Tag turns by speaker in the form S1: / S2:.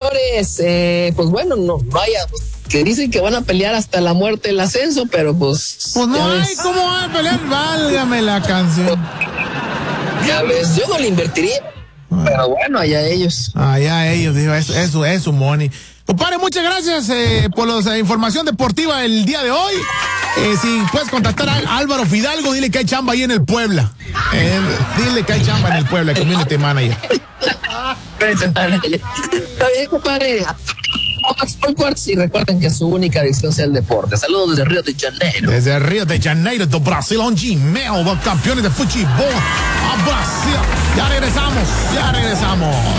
S1: señores, pues bueno, no vaya, que dicen que van a pelear hasta la muerte el ascenso, pero pues
S2: no hay cómo van a pelear, válgame la canción.
S1: Ya ves, yo no le invertiría, pero bueno, allá ellos.
S2: Digo, eso es su money. Compadre, muchas gracias por la información deportiva del día de hoy. Si puedes contactar a Álvaro Fidalgo, dile que hay chamba ahí en el Puebla. Dile que hay chamba en el Puebla, community manager.
S1: Está bien, compadre. Y recuerden que su única adicción sea el deporte. Saludos desde Río de Janeiro.
S2: Desde Río de Janeiro, do Brasil, Gmail, los campeones de fútbol a Brasil. Ya regresamos.